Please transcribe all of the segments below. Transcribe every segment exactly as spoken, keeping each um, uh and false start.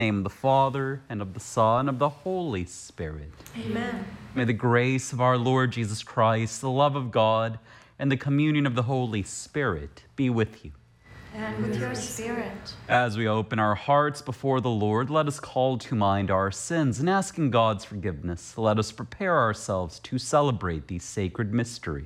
name of the Father, and of the Son, and of the Holy Spirit. Amen. May the grace of our Lord Jesus Christ, the love of God, and the communion of the Holy Spirit be with you. And with your spirit. As we open our hearts before the Lord, let us call to mind our sins, and asking God's forgiveness, let us prepare ourselves to celebrate these sacred mysteries.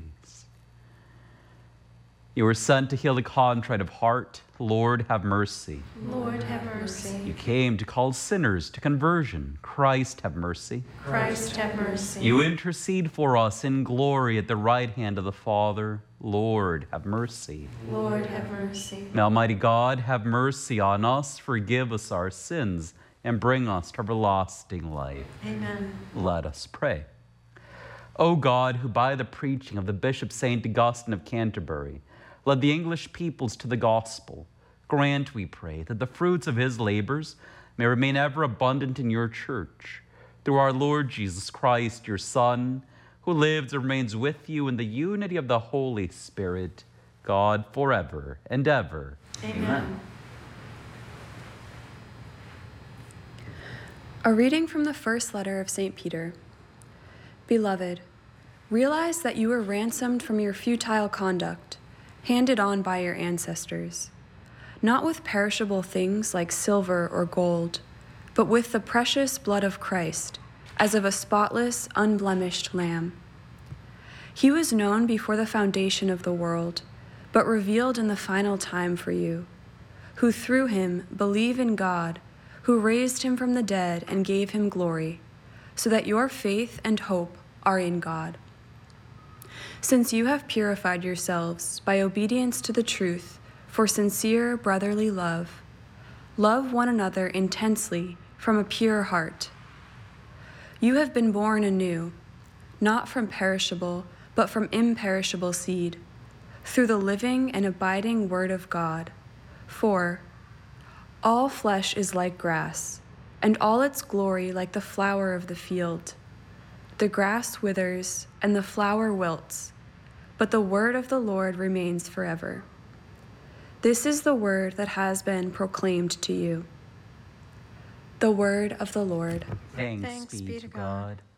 You were sent to heal the contrite of heart. Lord, have mercy. Lord, have mercy. You came to call sinners to conversion. Christ, have mercy. Christ, have mercy. You intercede for us in glory at the right hand of the Father. Lord, have mercy. Lord, have mercy. May Almighty God have mercy on us, forgive us our sins, and bring us to everlasting life. Amen. Let us pray. O God, who by the preaching of the Bishop Saint Augustine of Canterbury led the English peoples to the gospel, grant, we pray, that the fruits of his labors may remain ever abundant in your church, through our Lord Jesus Christ, your Son, who lives and remains with you in the unity of the Holy Spirit, God, forever and ever. Amen. Amen. A reading from the first letter of Saint Peter. Beloved, realize that you were ransomed from your futile conduct, handed on by your ancestors, not with perishable things like silver or gold, but with the precious blood of Christ, as of a spotless, unblemished lamb. He was known before the foundation of the world, but revealed in the final time for you, who through him believe in God, who raised him from the dead and gave him glory, so that your faith and hope are in God. Since you have purified yourselves by obedience to the truth for sincere brotherly love, love one another intensely from a pure heart. You have been born anew, not from perishable, but from imperishable seed, through the living and abiding Word of God. For all flesh is like grass, and all its glory like the flower of the field. The grass withers, and the flower wilts, but the word of the Lord remains forever. This is the word that has been proclaimed to you. The word of the Lord. Thanks, Thanks be, be to to God. God.